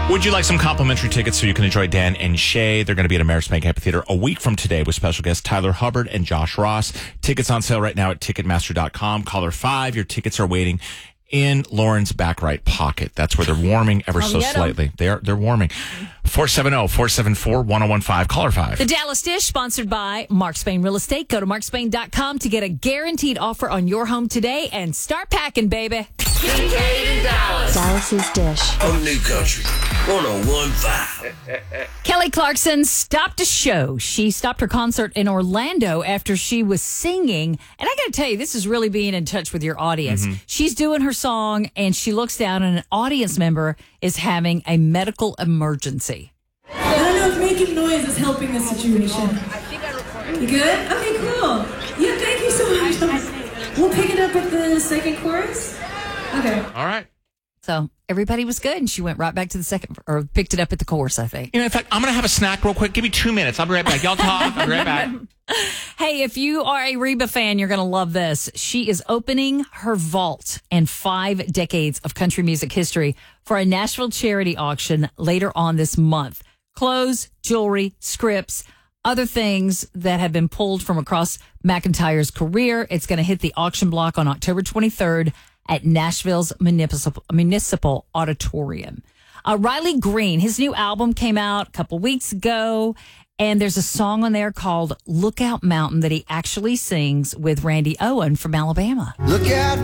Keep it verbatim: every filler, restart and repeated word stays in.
Would you like some complimentary tickets so you can enjoy Dan and Shay? They're going to be at Ameris Bank Amphitheater a week from today with special guests Tyler Hubbard and Josh Ross. Tickets on sale right now at Ticketmaster dot com. Caller five, your tickets are waiting in Lauren's back right pocket. That's where they're warming ever so slightly. They are, they're warming. four seven zero, four seven four, one zero one five. Caller five. The Dallas Dish, sponsored by Mark Spain Real Estate. Go to mark spain dot com to get a guaranteed offer on your home today and start packing, baby. Kincaid in Dallas. Dallas's Dish. On New Country one oh one point five. Kelly Clarkson stopped a show. She stopped her concert in Orlando after she was singing. And I got to tell you, this is really being in touch with your audience. Mm-hmm. She's doing her song, and she looks down, and an audience member is having a medical emergency. I don't know if making noise is helping the situation. You good? Okay, cool. Yeah, thank you so much. We'll pick it up at the second chorus. Okay. All right. So everybody was good, and she went right back to the second, or picked it up at the chorus, I think. You know, in fact, I'm going to have a snack real quick. Give me two minutes. I'll be right back. Y'all talk. I'll be right back. Hey, if you are a Reba fan, you're going to love this. She is opening her vault and five decades of country music history for a Nashville charity auction later on this month. Clothes, jewelry, scripts, other things that have been pulled from across McIntyre's career. It's going to hit the auction block on October twenty-third at Nashville's Municipal, Municipal Auditorium. Uh, Riley Green, his new album came out a couple weeks ago, and there's a song on there called Lookout Mountain that he actually sings with Randy Owen from Alabama. Look out.